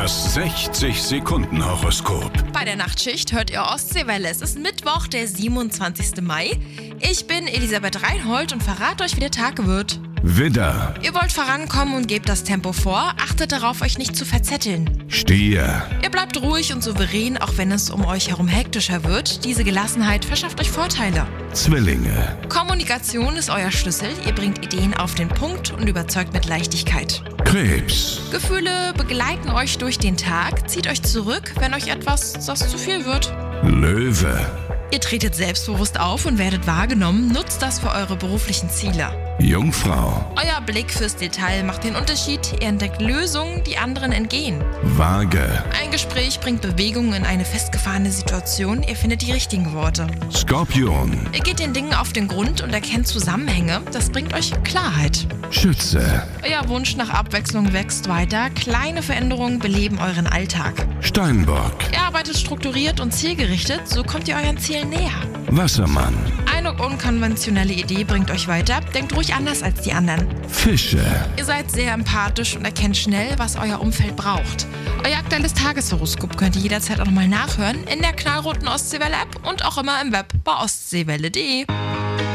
Das 60-Sekunden-Horoskop. Bei der Nachtschicht hört ihr Ostseewelle. Es ist Mittwoch, der 27. Mai. Ich bin Elisabeth Reinhold und verrate euch, wie der Tag wird. Widder, Ihr wollt vorankommen und gebt das Tempo vor. Achtet darauf, euch nicht zu verzetteln. Stier, Ihr bleibt ruhig und souverän, auch wenn es um euch herum hektischer wird. Diese Gelassenheit verschafft euch Vorteile. Zwillinge, Kommunikation ist euer Schlüssel. Ihr bringt Ideen auf den Punkt und überzeugt mit Leichtigkeit. Krebs, Gefühle begleiten euch durch den Tag. Zieht euch zurück, wenn euch etwas das zu viel wird. Löwe, Ihr tretet selbstbewusst auf und werdet wahrgenommen. Nutzt das für eure beruflichen Ziele. Jungfrau, Euer Blick fürs Detail macht den Unterschied. Ihr entdeckt Lösungen, die anderen entgehen. Waage, Ein Gespräch bringt Bewegung in eine festgefahrene Situation. Ihr findet die richtigen Worte. Skorpion, Ihr geht den Dingen auf den Grund und erkennt Zusammenhänge. Das bringt euch Klarheit. Schütze, Euer Wunsch nach Abwechslung wächst weiter. Kleine Veränderungen beleben euren Alltag. Steinbock, Ihr arbeitet strukturiert und zielgerichtet. So kommt ihr euren Zielen näher. Wassermann, Eine unkonventionelle Idee bringt euch weiter. Denkt ruhig anders als die anderen. Fische. Ihr seid sehr empathisch und erkennt schnell, was euer Umfeld braucht. Euer aktuelles Tageshoroskop könnt ihr jederzeit auch nochmal nachhören in der knallroten Ostseewelle-App und auch immer im Web bei ostseewelle.de.